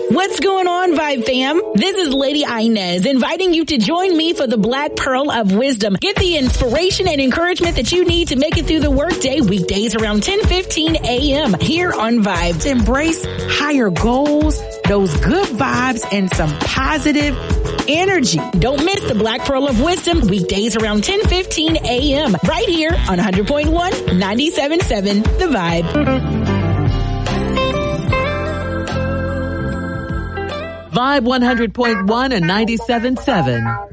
What's going on, Vibe fam? This is Lady Inez inviting you to join me for the Black Pearl of Wisdom. Get the inspiration and encouragement that you need to make it through the workday weekdays around 10:15 a.m. here on Vibe. Embrace higher goals, those good vibes, and some positive energy. Don't miss the Black Pearl of Wisdom weekdays around 10:15 a.m. right here on 100.1, 97.7 The Vibe. Vibe 100.1 and 97.7.